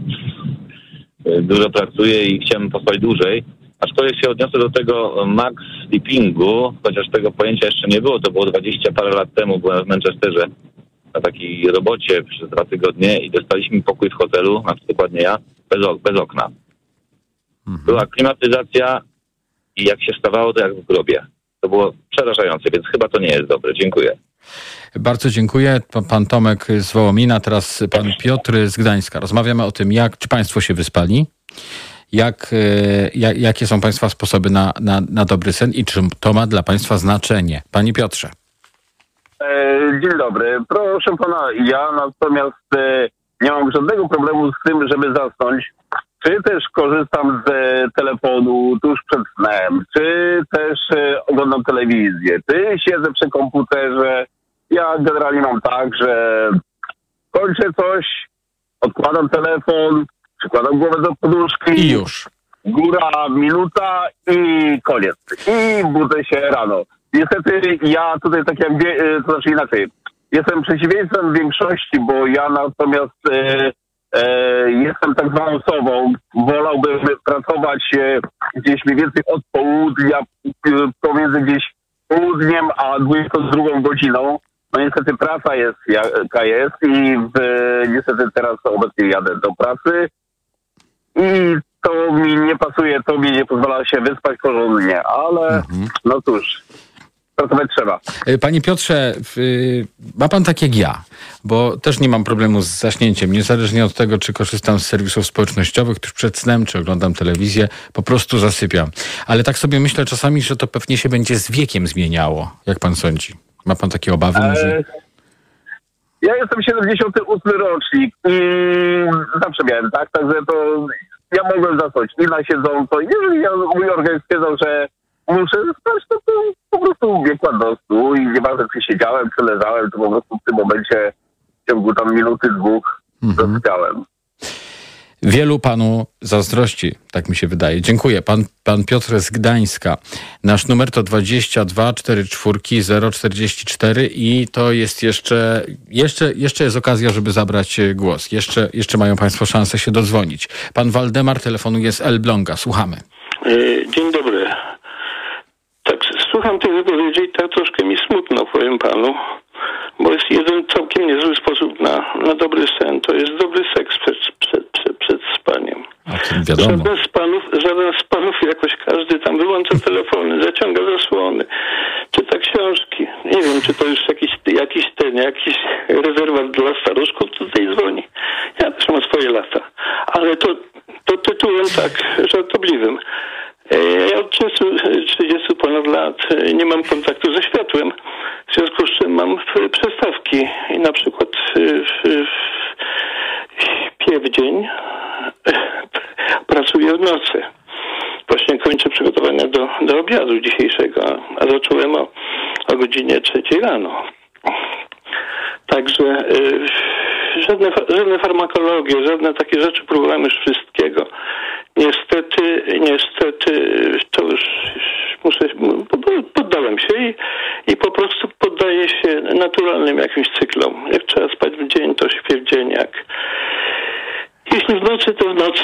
E: Dużo pracuję i chciałem pospać dłużej. Aczkolwiek się odniosę do tego max sleepingu, chociaż tego pojęcia jeszcze nie było. To było dwadzieścia parę lat temu, byłem w Manchesterze na takiej robocie przez dwa tygodnie i dostaliśmy pokój w hotelu, znaczy dokładnie ja, bez, ok- bez okna. Była klimatyzacja i jak się stawało, to jak w grobie. To było przerażające, więc chyba to nie jest dobre. Dziękuję.
A: Bardzo dziękuję. Pan Tomek z Wołomina, teraz pan Piotr z Gdańska. Rozmawiamy o tym, jak, czy państwo się wyspali, jak, jak, jakie są państwa sposoby na, na, na dobry sen i czy to ma dla państwa znaczenie. Panie Piotrze.
R: Dzień dobry. Proszę pana, ja natomiast nie mam żadnego problemu z tym, żeby zasnąć. Czy też korzystam z telefonu tuż przed snem, czy też oglądam telewizję, czy siedzę przy komputerze. Ja generalnie mam tak, że kończę coś, odkładam telefon, przykładam głowę do poduszki.
A: I już.
R: Góra, minuta i koniec. I budzę się rano. Niestety ja tutaj tak jak, to znaczy inaczej, jestem przeciwieństwem większości, bo ja natomiast e, e, jestem tak zwaną sową. Wolałbym pracować e, gdzieś mniej więcej od południa, e, pomiędzy gdzieś południem a dwudziestą drugą godziną. No niestety praca jest jaka jest i w, niestety teraz obecnie jadę do pracy i to mi nie pasuje, to mi nie pozwala się wyspać porządnie, ale mhm. no cóż. pracować trzeba.
A: Panie Piotrze, ma pan tak jak ja, bo też nie mam problemu z zaśnięciem, niezależnie od tego, czy korzystam z serwisów społecznościowych tuż przed snem, czy oglądam telewizję, po prostu zasypiam. Ale tak sobie myślę czasami, że to pewnie się będzie z wiekiem zmieniało. Jak pan sądzi? Ma pan takie obawy? Może?
R: Ja jestem siedemdziesiąty ósmy rocznik i zawsze miałem tak, także to ja mogłem zasnąć i na siedząco. Jeżeli ja, mój organizm stwierdzał, że muszę spać, to, to po prostu biegłem do snu i nieważne czy siedziałem, czy leżałem, to po prostu w tym momencie w ciągu tam minuty, dwóch mhm. zasypiałem.
A: Wielu panu zazdrości, tak mi się wydaje. Dziękuję. Pan, pan Piotr z Gdańska. Nasz numer to dwadzieścia dwa czterdzieści cztery zero czterdzieści cztery i to jest jeszcze, jeszcze, jeszcze jest okazja, żeby zabrać głos. Jeszcze, jeszcze mają państwo szansę się dodzwonić. Pan Waldemar telefonuje z Elbląga. Słuchamy.
F: Dzień dobry. Tak, słucham tych wypowiedzi i tak troszkę mi smutno, powiem panu, bo jest jeden całkiem niezły sposób na, na dobry sen. To jest dobry seks przed, przed, przed, przed spaniem. Żaden z panów, żaden z panów jakoś każdy tam wyłącza telefony, zaciąga zasłony, czyta książki. Nie wiem, czy to już jakiś, jakiś ten, jakiś rezerwat dla staruszków tutaj dzwoni. Ja też mam swoje lata. Ale to, to tytułem tak żartobliwym. Ja od trzydziestu ponad lat nie mam kontaktu ze światłem, w związku z czym mam przestawki i na przykład śpię w dzień, pracuję w nocy. Właśnie kończę przygotowania do, do obiadu dzisiejszego, a zacząłem o, o godzinie trzeciej rano. Także y, żadne, żadne farmakologie, żadne takie rzeczy, próbowałem już wszystkiego. Niestety, niestety to już muszę, poddałem się i, i po prostu poddaję się naturalnym jakimś cyklom. Jak trzeba spać w dzień, to śpię w dzień. Jak jeśli w nocy, to w nocy.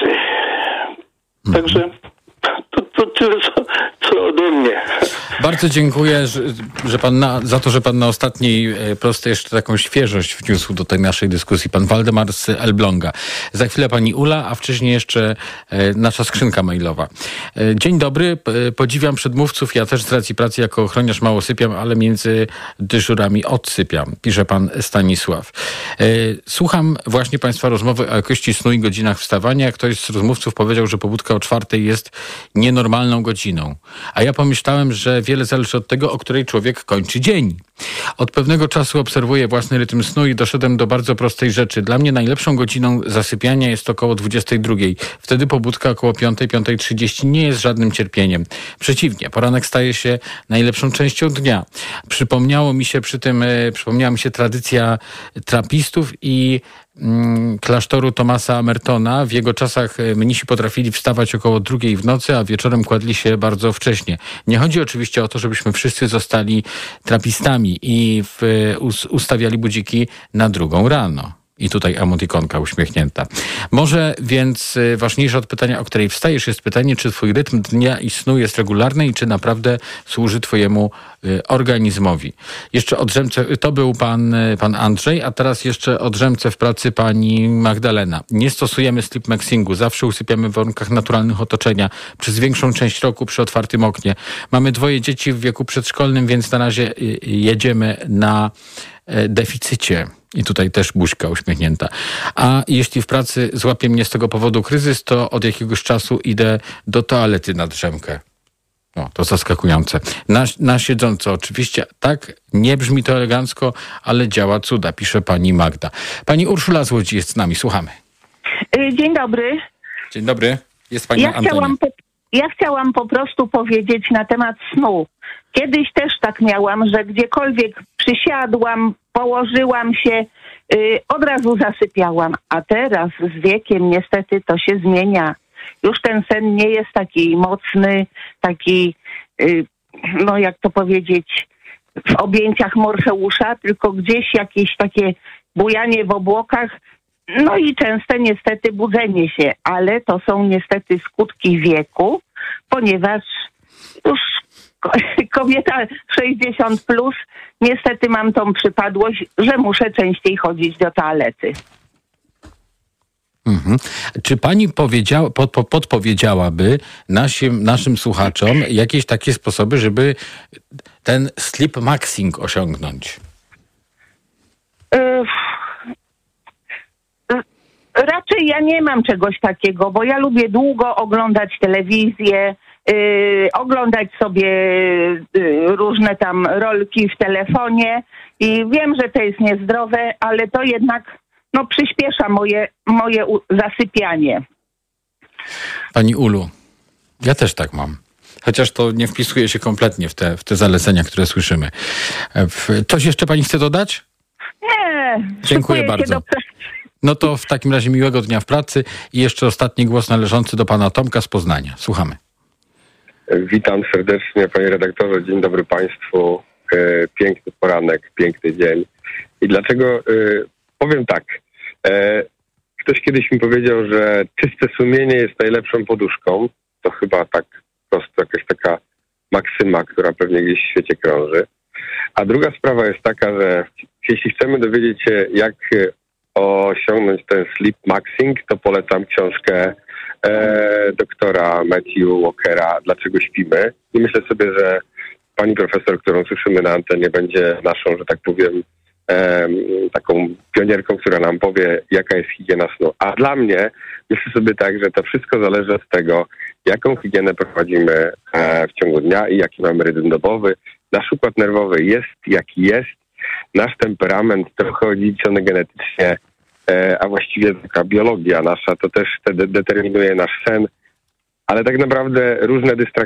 F: Także to, to tyle, co, co ode mnie.
A: Bardzo dziękuję, że, że pan na, za to, że pan na ostatniej prostej jeszcze taką świeżość wniósł do tej naszej dyskusji. Pan Waldemar z Elbląga. Za chwilę pani Ula, a wcześniej jeszcze e, nasza skrzynka mailowa. E, dzień dobry, e, podziwiam przedmówców. Ja też z racji pracy jako ochroniarz mało sypiam, ale między dyżurami odsypiam, pisze pan Stanisław. E, słucham właśnie państwa rozmowy o jakości snu i godzinach wstawania. Ktoś z rozmówców powiedział, że pobudka o czwartej jest nienormalną godziną. A ja pomyślałem, że wiele zależy od tego, o której człowiek kończy dzień. Od pewnego czasu obserwuję własny rytm snu i doszedłem do bardzo prostej rzeczy. Dla mnie najlepszą godziną zasypiania jest około dwudziestej drugiej. Wtedy pobudka około piątej, piątej trzydzieści nie jest żadnym cierpieniem. Przeciwnie, poranek staje się najlepszą częścią dnia. Przypomniało mi się przy tym, przypomniała mi się tradycja trapistów i klasztoru Thomasa Mertona. W jego czasach mnisi potrafili wstawać około drugiej w nocy, a wieczorem kładli się bardzo wcześnie. Nie chodzi oczywiście o to, żebyśmy wszyscy zostali trapistami i w, ustawiali budziki na drugą rano. I tutaj emotikonka uśmiechnięta. Może więc ważniejsze od pytania, o której wstajesz, jest pytanie, czy twój rytm dnia i snu jest regularny i czy naprawdę służy twojemu y, organizmowi. Jeszcze o drzemce, to był pan, pan Andrzej, a teraz jeszcze o drzemce w pracy pani Magdalena. Nie stosujemy sleep maxingu, zawsze usypiamy w warunkach naturalnych otoczenia, przez większą część roku przy otwartym oknie. Mamy dwoje dzieci w wieku przedszkolnym, więc na razie y, jedziemy na y, deficycie. I tutaj też buźka uśmiechnięta. A jeśli w pracy złapie mnie z tego powodu kryzys, to od jakiegoś czasu idę do toalety na drzemkę. No, to zaskakujące. Na, na siedząco oczywiście. Tak, nie brzmi to elegancko, ale działa cuda, pisze pani Magda. Pani Urszula z Łodzi jest z nami. Słuchamy.
G: Dzień dobry.
A: Dzień dobry. Jest pani
G: ja
A: na antenie.
G: Chciałam po, ja chciałam po prostu powiedzieć na temat snu. Kiedyś też tak miałam, że gdziekolwiek przysiadłam, położyłam się, yy, od razu zasypiałam. A teraz z wiekiem niestety to się zmienia. Już ten sen nie jest taki mocny, taki, yy, no jak to powiedzieć, w objęciach Morfeusza, tylko gdzieś jakieś takie bujanie w obłokach. No i częste niestety budzenie się, ale to są niestety skutki wieku, ponieważ już kobieta sześćdziesiąt plus, niestety mam tą przypadłość, że muszę częściej chodzić do toalety.
A: Mhm. Czy pani powiedziała, pod, podpowiedziałaby naszym, naszym słuchaczom jakieś takie sposoby, żeby ten sleep maxing osiągnąć?
G: Y- Raczej ja nie mam czegoś takiego, bo ja lubię długo oglądać telewizję, yy, oglądać sobie yy, różne tam rolki w telefonie i wiem, że to jest niezdrowe, ale to jednak no, przyspiesza moje, moje u- zasypianie.
A: Pani Ulu, ja też tak mam. Chociaż to nie wpisuje się kompletnie w te, w te zalecenia, które słyszymy. Coś jeszcze pani chce dodać?
G: Nie.
A: Dziękuję bardzo.
G: Do...
A: No to w takim razie miłego dnia w pracy i jeszcze ostatni głos należący do pana Tomka z Poznania. Słuchamy.
H: Witam serdecznie, panie redaktorze. Dzień dobry państwu. Piękny poranek, piękny dzień. I dlaczego? Powiem tak. Ktoś kiedyś mi powiedział, że czyste sumienie jest najlepszą poduszką. To chyba tak po prostu jakaś taka maksyma, która pewnie gdzieś w świecie krąży. A druga sprawa jest taka, że jeśli chcemy dowiedzieć się, jak osiągnąć ten sleep maxing, to polecam książkę e, doktora Matthew Walkera Dlaczego śpimy? I myślę sobie, że pani profesor, którą słyszymy na antenie, będzie naszą, że tak powiem, e, taką pionierką, która nam powie, jaka jest higiena snu. A dla mnie myślę sobie tak, że to wszystko zależy od tego, jaką higienę prowadzimy e, w ciągu dnia i jaki mamy rytm dobowy. Nasz układ nerwowy jest jaki jest. Nasz temperament trochę odziedziczony genetycznie, e, a właściwie taka biologia nasza to też wtedy determinuje nasz sen, ale tak naprawdę różne dystrakcje